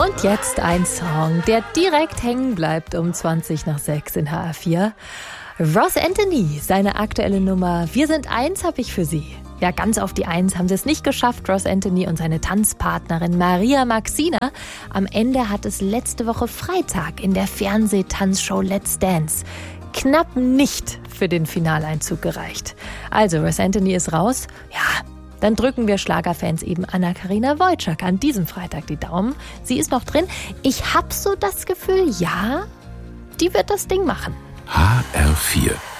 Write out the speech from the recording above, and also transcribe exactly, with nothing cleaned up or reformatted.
Und jetzt ein Song, der direkt hängen bleibt um zwanzig nach sechs in H R vier. Ross Anthony, seine aktuelle Nummer Wir sind eins habe ich für Sie. Ja, ganz auf die Eins haben sie es nicht geschafft, Ross Anthony und seine Tanzpartnerin Maria Maxina. Am Ende hat es letzte Woche Freitag in der Fernsehtanzshow Let's Dance knapp nicht für den Finaleinzug gereicht. Also, Ross Anthony ist raus. Ja, dann drücken wir Schlagerfans eben Anna-Karina Wojcik an diesem Freitag die Daumen. Sie ist noch drin. Ich habe so das Gefühl, ja, die wird das Ding machen. H R vier